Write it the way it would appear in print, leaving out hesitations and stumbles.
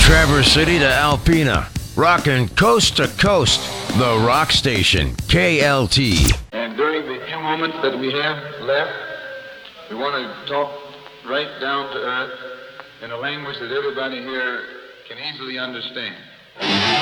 Traverse City to Alpena, rockin' coast to coast, the Rock Station, KLT. And during the few moments that we have left, we want to talk right down to earth in a language that everybody here can easily understand.